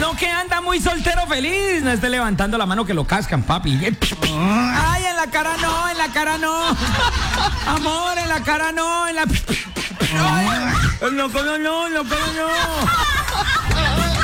No, que anda muy soltero feliz. No esté levantando la mano que lo cascan, papi. Ay, en la cara no, en la cara no. Amor, en la cara no, en la... Ay, no, no, no, no, no, no.